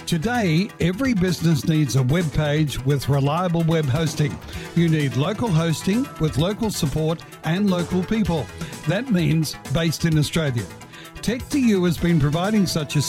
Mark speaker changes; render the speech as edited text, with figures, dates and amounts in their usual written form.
Speaker 1: Today, every business needs a web page with reliable web hosting. You need local hosting with local support and local people. That means based in Australia. Tech2U has been providing such a